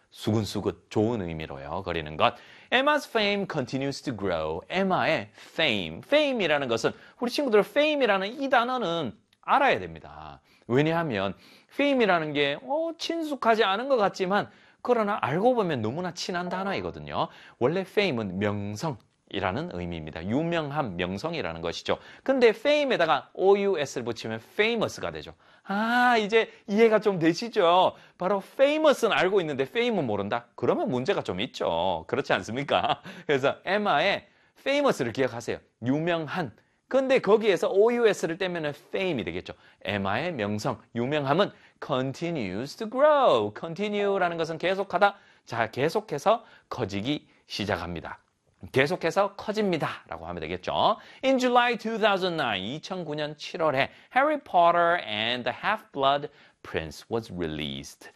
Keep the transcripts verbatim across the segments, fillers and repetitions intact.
수근수근 좋은 의미로요. 그리는 것. Emma's fame continues to grow. Emma의 fame. fame이라는 것은 우리 친구들 fame이라는 이 단어는 알아야 됩니다. 왜냐하면 fame이라는 게 어, 친숙하지 않은 것 같지만 그러나 알고 보면 너무나 친한 단어이거든요. 원래 fame은 명성이라는 의미입니다. 유명함, 명성이라는 것이죠. 근데 fame에다가 ous를 붙이면 famous가 되죠. 아, 이제 이해가 좀 되시죠? 바로 famous는 알고 있는데 fame은 모른다? 그러면 문제가 좀 있죠. 그렇지 않습니까? 그래서 Emma의 famous를 기억하세요. 유명한. 근데 거기에서 ous를 떼면 fame이 되겠죠. Emma의 명성, 유명함은 continues to grow. continue라는 것은 계속하다. 자, 계속해서 커지기 시작합니다. 계속해서 커집니다. 라고 하면 되겠죠. In July two thousand nine, 이천구 년 칠월에 Harry Potter and the Half-Blood Prince was released.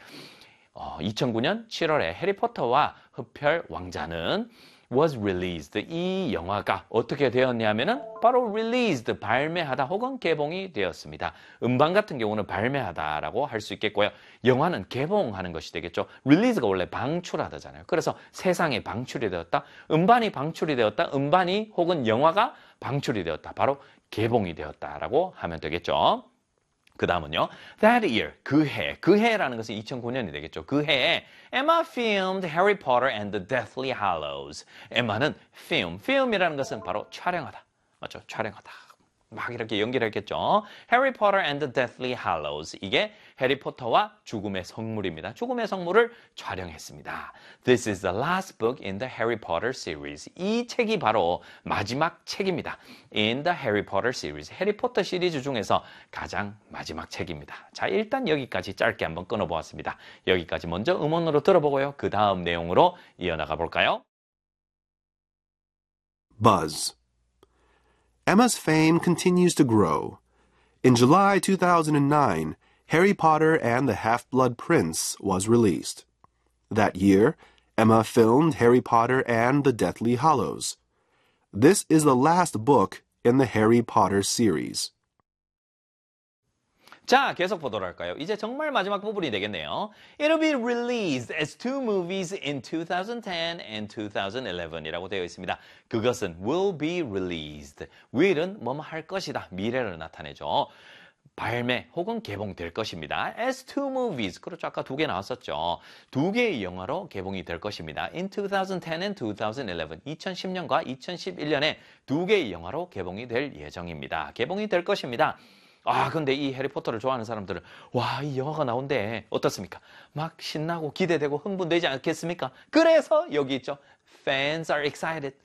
어, 이천구 년 칠월에 해리포터와 흡혈 왕자는 was released. 이 영화가 어떻게 되었냐면은 바로 released, 발매하다 혹은 개봉이 되었습니다. 음반 같은 경우는 발매하다라고 할 수 있겠고요. 영화는 개봉하는 것이 되겠죠. release가 원래 방출하다잖아요. 그래서 세상에 방출이 되었다. 음반이 방출이 되었다. 음반이 혹은 영화가 방출이 되었다. 바로 개봉이 되었다라고 하면 되겠죠. 그 다음은요. That year, 그 해. 그 해라는 것은 이천구 년이 되겠죠. 그 해에 Emma filmed Harry Potter and the Deathly Hallows. 엠마는 film, film이라는 것은 바로 촬영하다. 맞죠? 촬영하다. 막 이렇게 연기를 했겠죠. Harry Potter and the Deathly Hallows. 이게 해리포터와 죽음의 성물입니다. 죽음의 성물을 촬영했습니다. This is the last book in the Harry Potter series. 이 책이 바로 마지막 책입니다. In the Harry Potter series. 해리포터 시리즈 중에서 가장 마지막 책입니다. 자, 일단 여기까지 짧게 한번 끊어보았습니다. 여기까지 먼저 음원으로 들어보고요. 그 다음 내용으로 이어나가 볼까요? Buzz. Emma's fame continues to grow. In July two thousand nine, Harry Potter and the Half-Blood Prince was released. That year, Emma filmed Harry Potter and the Deathly Hallows. This is the last book in the Harry Potter series. 자, 계속 보도록 할까요? 이제 정말 마지막 부분이 되겠네요. It'll be released as two movies in twenty ten and twenty eleven 이라고 되어 있습니다. 그것은 will be released. will은 뭐뭐 할 것이다. 미래를 나타내죠. 발매 혹은 개봉될 것입니다. As two movies. 그렇죠. 아까 두 개 나왔었죠. 두 개의 영화로 개봉이 될 것입니다. In twenty ten and twenty eleven. 이천십 년과 이천십일 년에 두 개의 영화로 개봉이 될 예정입니다. 개봉이 될 것입니다. 아, 근데 이 해리포터를 좋아하는 사람들은 와, 이 영화가 나온대. 어떻습니까? 막 신나고 기대되고 흥분되지 않겠습니까? 그래서 여기 있죠. Fans are excited.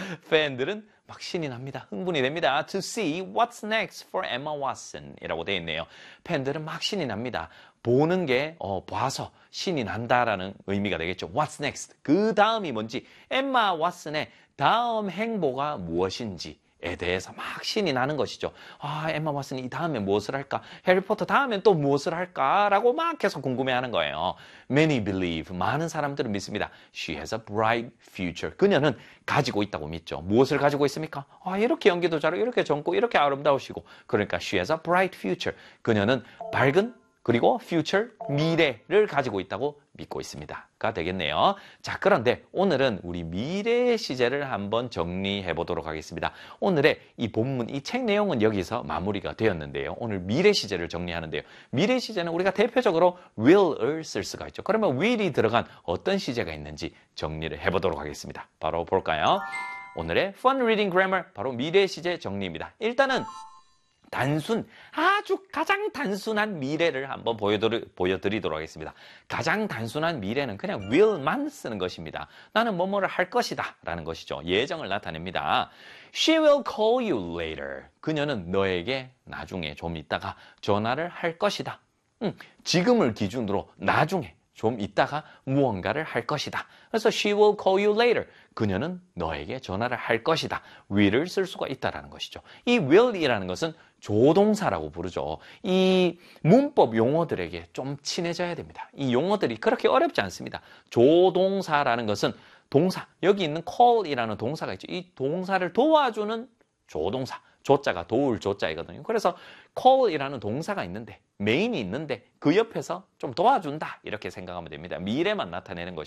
팬들은 막 신이 납니다. 흥분이 됩니다. To see what's next for Emma Watson 이라고 되어 있네요. 팬들은 막 신이 납니다. 보는 게 어, 봐서 신이 난다라는 의미가 되겠죠. What's next? 그 다음이 뭔지, 엠마 왓슨의 다음 행보가 무엇인지 에 대해서 막 신이 나는 것이죠. 아, 엠마 왓슨이 이 다음에 무엇을 할까? 해리포터 다음엔 또 무엇을 할까? 라고 막 계속 궁금해하는 거예요. Many believe, 많은 사람들은 믿습니다. She has a bright future. 그녀는 가지고 있다고 믿죠. 무엇을 가지고 있습니까? 아, 이렇게 연기도 잘하고 이렇게 젊고 이렇게 아름다우시고 그러니까 she has a bright future. 그녀는 밝은 그리고 future, 미래를 가지고 있다고 믿고 있습니다.가 되겠네요. 자, 그런데 오늘은 우리 미래의 시제를 한번 정리해 보도록 하겠습니다. 오늘의 이 본문, 이 책 내용은 여기서 마무리가 되었는데요. 오늘 미래 시제를 정리하는데요. 미래 시제는 우리가 대표적으로 will을 쓸 수가 있죠. 그러면 will이 들어간 어떤 시제가 있는지 정리를 해 보도록 하겠습니다. 바로 볼까요? 오늘의 Fun Reading Grammar, 바로 미래 시제 정리입니다. 일단은 단순, 아주 가장 단순한 미래를 한번 보여드리, 보여드리도록 하겠습니다. 가장 단순한 미래는 그냥 will만 쓰는 것입니다. 나는 뭐뭐를 할 것이다 라는 것이죠. 예정을 나타냅니다. She will call you later. 그녀는 너에게 나중에 좀 있다가 전화를 할 것이다. 음, 지금을 기준으로 나중에 좀 있다가 무언가를 할 것이다. 그래서 she will call you later. 그녀는 너에게 전화를 할 것이다. will을 쓸 수가 있다는 것이죠. 이 will이라는 것은 조동사라고 부르죠. 이 문법 용어들에게 좀 친해져야 됩니다. 이 용어들이 그렇게 어렵지 않습니다. 조동사라는 것은 동사, 여기 있는 call이라는 동사가 있죠. 이 동사를 도와주는 조동사. 조자가 도울 조자이거든요. 그래서 call이라는 동사가 있는데, 메인이 있는데 그 옆에서 좀 도와준다 이렇게 생각하면 됩니다. 미래만 나타내는 것이죠.